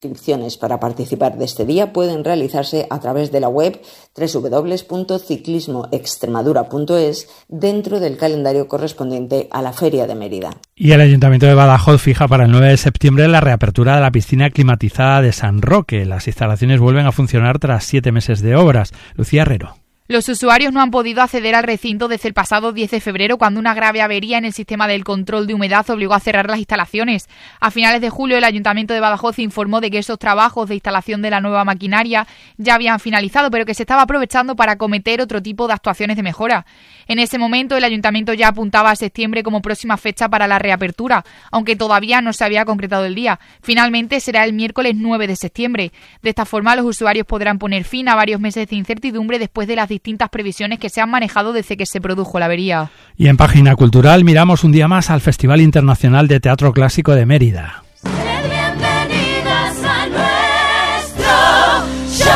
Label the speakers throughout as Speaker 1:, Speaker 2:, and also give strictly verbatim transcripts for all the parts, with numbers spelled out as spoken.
Speaker 1: Inscripciones para participar de este día pueden realizarse a través de la web doble u doble u doble u punto ciclismo extremadura punto es dentro del calendario correspondiente a la Feria de Mérida.
Speaker 2: Y el Ayuntamiento de Badajoz fija para el nueve de septiembre la reapertura de la piscina climatizada de San Roque. Las instalaciones vuelven a funcionar tras siete meses de obras. Lucía Herrero.
Speaker 3: Los usuarios no han podido acceder al recinto desde el pasado diez de febrero, cuando una grave avería en el sistema del control de humedad obligó a cerrar las instalaciones. A finales de julio, el Ayuntamiento de Badajoz informó de que esos trabajos de instalación de la nueva maquinaria ya habían finalizado, pero que se estaba aprovechando para acometer otro tipo de actuaciones de mejora. En ese momento, el Ayuntamiento ya apuntaba a septiembre como próxima fecha para la reapertura, aunque todavía no se había concretado el día. Finalmente, será el miércoles nueve de septiembre. De esta forma, los usuarios podrán poner fin a varios meses de incertidumbre después de las distintas previsiones que se han manejado desde que se produjo la avería.
Speaker 2: Y en Página Cultural miramos un día más al Festival Internacional de Teatro Clásico de Mérida.
Speaker 4: Bienvenidas a nuestro show.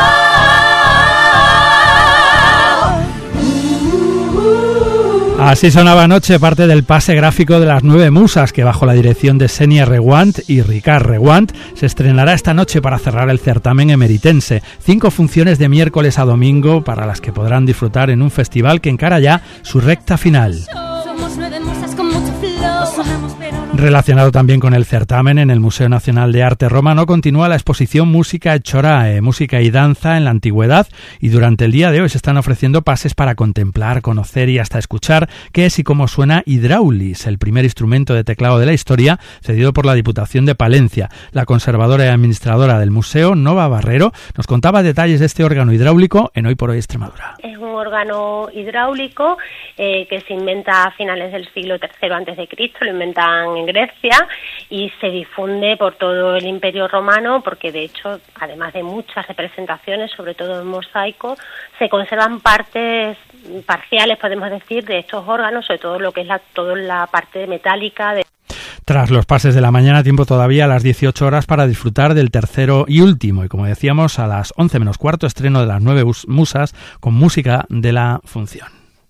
Speaker 2: Así sonaba anoche parte del pase gráfico de las nueve musas, que bajo la dirección de Xenia Reguant y Ricard Reguant se estrenará esta noche para cerrar el certamen emeritense. Cinco funciones de miércoles a domingo para las que podrán disfrutar en un festival que encara ya su recta final.
Speaker 4: Somos nueve musas con mucho flow. Sonamos, pero no.
Speaker 2: Relacionado también con el certamen, en el Museo Nacional de Arte Romano continúa la exposición Música et Chorae, música y danza en la antigüedad, y durante el día de hoy se están ofreciendo pases para contemplar, conocer y hasta escuchar qué es y cómo suena Hidraulis, el primer instrumento de teclado de la historia, cedido por la Diputación de Palencia. La conservadora y administradora del museo, Nova Barrero, nos contaba detalles de este órgano hidráulico en Hoy por Hoy Extremadura.
Speaker 5: Es un órgano hidráulico eh, que se inventa a finales del siglo tercero antes de Cristo, lo inventan en Grecia y se difunde por todo el Imperio Romano, porque de hecho, además de muchas representaciones, sobre todo en mosaico, se conservan partes parciales, podemos decir, de estos órganos, sobre todo lo que es la, toda la parte metálica de...
Speaker 2: Tras los pases de la mañana, tiempo todavía a las dieciocho horas para disfrutar del tercero y último. Y como decíamos, a las once menos cuarto, estreno de las nueve musas con música de la función.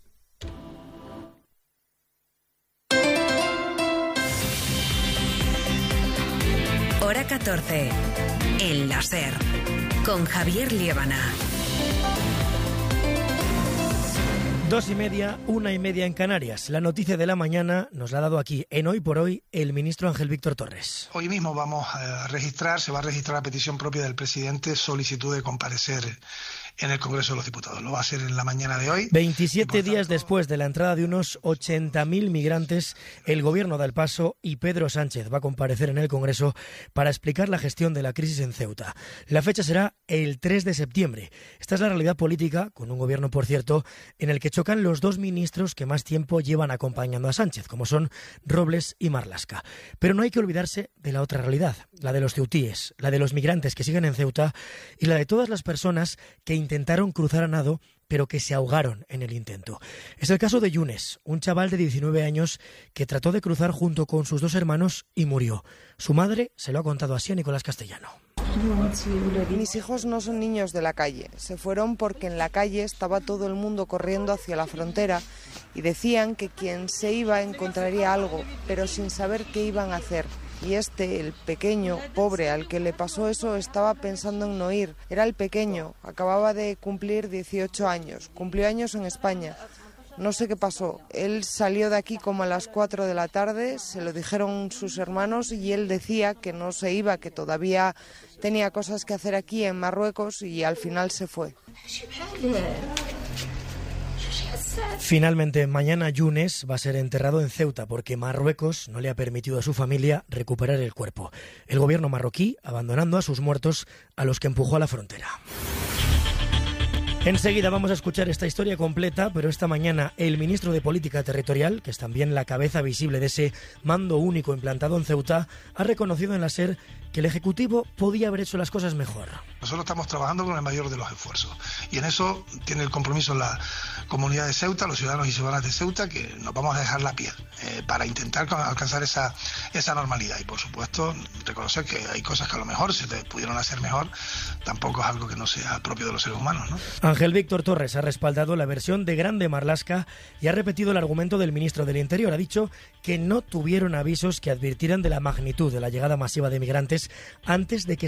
Speaker 6: Hora catorce. El láser. Con Javier Liébana.
Speaker 7: Dos y media, una y media en Canarias. La noticia de la mañana nos la ha dado aquí, en Hoy por Hoy, el ministro Ángel Víctor Torres.
Speaker 8: Hoy mismo vamos a registrar, se va a registrar la petición propia del presidente, solicitud de comparecer en el Congreso de los Diputados. Lo va a hacer en la mañana de hoy.
Speaker 7: veintisiete días después de la entrada de unos ochenta mil migrantes, el Gobierno da el paso y Pedro Sánchez va a comparecer en el Congreso para explicar la gestión de la crisis en Ceuta. La fecha será el tres de septiembre. Esta es la realidad política, con un Gobierno, por cierto, en el que chocan los dos ministros que más tiempo llevan acompañando a Sánchez, como son Robles y Marlaska. Pero no hay que olvidarse de la otra realidad, la de los ceutíes, la de los migrantes que siguen en Ceuta y la de todas las personas que intentaron cruzar a nado, pero que se ahogaron en el intento. Es el caso de Yunes, un chaval de diecinueve años que trató de cruzar junto con sus dos hermanos y murió. Su madre se lo ha contado así a Nicolás Castellano.
Speaker 9: Mis hijos no son niños de la calle. Se fueron porque en la calle estaba todo el mundo corriendo hacia la frontera y decían que quien se iba encontraría algo, pero sin saber qué iban a hacer. Y este, el pequeño, pobre, al que le pasó eso, estaba pensando en no ir. Era el pequeño, acababa de cumplir dieciocho años, cumplió años en España. No sé qué pasó, él salió de aquí como a las cuatro de la tarde, se lo dijeron sus hermanos y él decía que no se iba, que todavía tenía cosas que hacer aquí en Marruecos y al final se fue.
Speaker 7: Finalmente, mañana Yunes va a ser enterrado en Ceuta porque Marruecos no le ha permitido a su familia recuperar el cuerpo. El gobierno marroquí abandonando a sus muertos a los que empujó a la frontera. Enseguida vamos a escuchar esta historia completa, pero esta mañana el ministro de Política Territorial, que es también la cabeza visible de ese mando único implantado en Ceuta, ha reconocido en la SER que el Ejecutivo podía haber hecho las cosas mejor.
Speaker 8: nosotros estamos trabajando con el mayor de los esfuerzos. Y en eso tiene el compromiso la comunidad de Ceuta, los ciudadanos y ciudadanas de Ceuta, que nos vamos a dejar la piel eh, para intentar alcanzar esa, esa normalidad. Y por supuesto, reconocer que hay cosas que a lo mejor se te pudieron hacer mejor, tampoco es algo que no sea propio de los seres humanos, ¿no?
Speaker 7: Ángel Víctor Torres ha respaldado la versión de Grande Marlaska y ha repetido el argumento del ministro del Interior. Ha dicho que no tuvieron avisos que advirtieran de la magnitud de la llegada masiva de migrantes antes de que